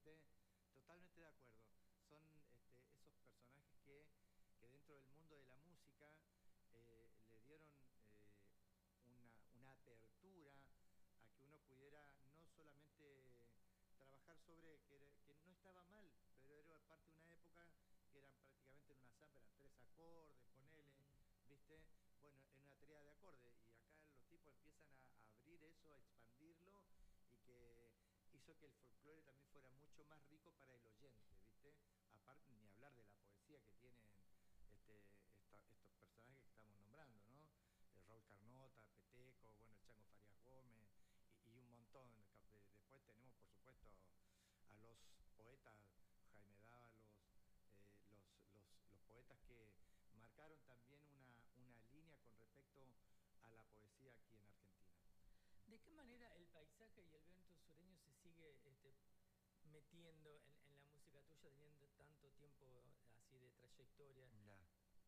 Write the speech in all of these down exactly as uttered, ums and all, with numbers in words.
¿viste? Totalmente de acuerdo. Son este, esos personajes que, que dentro del mundo de la música eh, le dieron eh, una, una apertura a que uno pudiera no solamente trabajar sobre, que, era, que no estaba mal, pero era parte de una época que eran prácticamente en una samba, eran tres acordes, ponele, mm. ¿viste? Bueno, en una tríada de acordes, y acá los tipos empiezan a, a abrir eso, a expandirlo, y que hizo que el folclore también fuera mucho más rico para el oyente, ¿viste? Aparte, ni hablar de la poesía que tienen este, esta, estos personajes que estamos nombrando, ¿no? El Raúl Carnota, Peteco, bueno, el Chango Farías Gómez, y, y un montón. Después tenemos, por supuesto, a los poetas, Jaime Dávalos, eh, los, los, los poetas que marcaron también una, una línea con respecto a la poesía aquí en Argentina. ¿De qué manera el paisaje y el viento sureño se sigue este, metiendo en, en la música tuya, teniendo tanto tiempo así de trayectoria? Ya.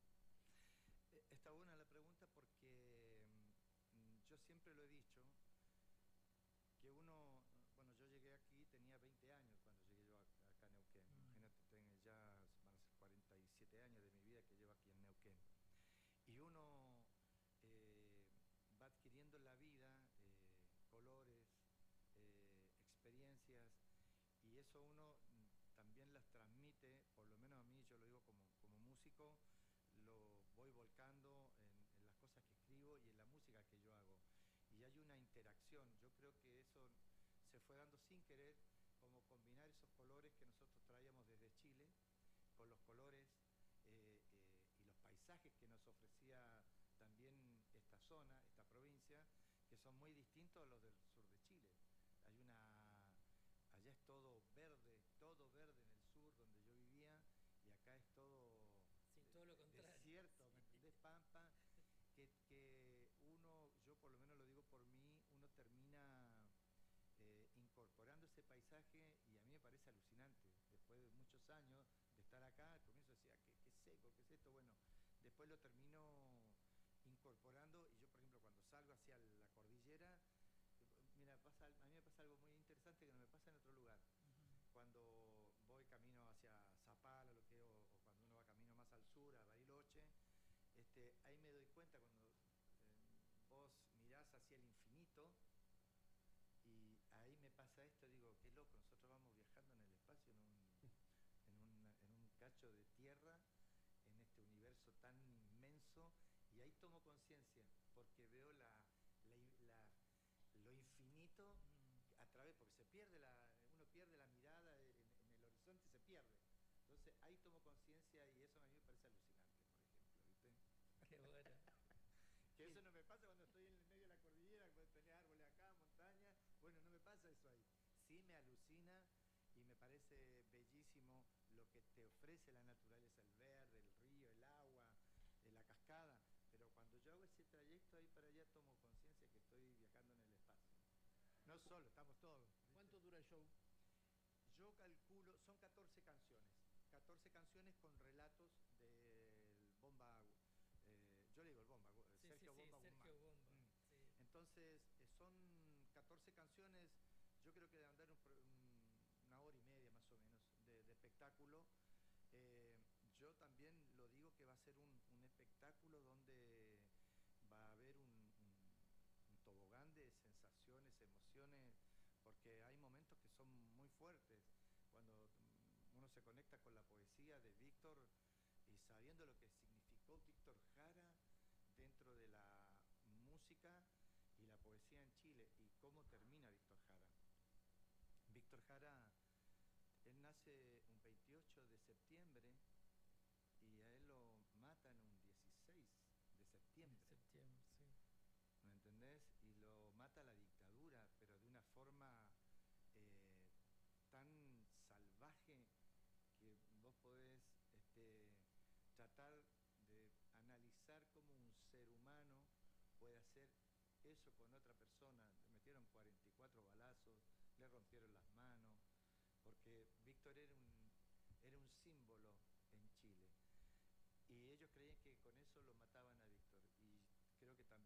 Está buena la pregunta porque mmm, yo siempre lo he dicho, que uno, bueno, yo llegué aquí, tenía veinte años cuando llegué yo acá a Neuquén. Mm. Imagínate, tengo ya van a ser cuarenta y siete años de mi vida que llevo aquí en Neuquén. Y uno eh, va adquiriendo en la vida eh, colores, eh, experiencias, y eso uno también las transmite, por lo menos a mí, yo lo digo como, como músico, lo voy volcando en, en las cosas que escribo y en la música que yo hago. Y hay una interacción, yo creo que eso se fue dando sin querer, como combinar esos colores que nosotros traíamos desde Chile, con los colores eh, eh, y los paisajes que nos ofrecía también esta zona, esta provincia, que son muy distintos a los del sur de Chile. Hay una... Allá es todo verde, todo verde en el sur donde yo vivía, y acá es todo, sí, todo lo contrario. Desierto, Sí. ¿me entendés? Pampa, que, que uno, yo por lo menos lo digo por mí, uno termina eh, incorporando ese paisaje, y a mí me parece alucinante. Después de muchos años de estar acá, al comienzo decía, qué, qué seco, qué es esto, bueno, después lo termino incorporando, y yo por ejemplo cuando salgo hacia la cordillera, mira, pasa, a mí me pasa algo muy interesante que no me pasa en otro lugar. Uh-huh. Cuando voy camino hacia Zapala, lo que, o, o cuando uno va camino más al sur, a Bariloche, este, ahí me doy cuenta cuando eh, vos mirás hacia el infinito, y ahí me pasa esto, digo, qué loco, nosotros vamos viajando en el espacio, en un, en un, en un cacho de tierra, en este universo tan inmenso, y ahí tomo conciencia, porque veo la, la, la lo infinito a través, porque se pierde la, uno pierde la mirada en, en el horizonte y se pierde. Entonces ahí tomo conciencia, y eso a mí me parece alucinante, por ejemplo, ¿viste? Qué bueno. Que eso no me pasa cuando estoy en el medio de la cordillera, cuando tenés árboles acá, montaña, bueno, no me pasa eso ahí. Sí me alucina y me parece bellísimo lo que te ofrece la naturaleza, el verde, el río, el agua, la cascada. Pero cuando yo hago ese trayecto ahí para allá, tomo conciencia que estoy viajando en el espacio. No solo, estamos todos. ¿Viste? ¿Cuánto dura el show? Yo calculo, son catorce canciones. catorce canciones con relatos del Bomba, eh, yo le digo el Bomba, sí, Sergio sí, Bomba sí, Guzmán. Sergio Bomba. Mm. Sí. Entonces, eh, son catorce canciones, yo creo que deben dar un, un, una hora y media más o menos de, de espectáculo. Eh, yo también lo digo que va a ser un, un espectáculo donde va a haber un, un, un tobogán de sensaciones, emociones, porque hay momentos que son muy fuertes, cuando uno se conecta con la poesía de Víctor y sabiendo lo que significó Víctor Jara dentro de la música y la poesía en Chile, y cómo termina Víctor Jara. Víctor Jara, él nace un veintiocho de septiembre y a él lo matan un dieciséis de septiembre. De septiembre, sí. ¿Me entendés? Y lo mata la dictadura, pero de una forma eh, tan salvaje que vos podés este, tratar de analizar cómo un ser humano puede hacer eso con otra persona. Le metieron cuarenta y cuatro balazos, le rompieron las manos, porque Víctor era un, era un símbolo en Chile. Y ellos creían que con eso lo mataban a Víctor. Y creo que también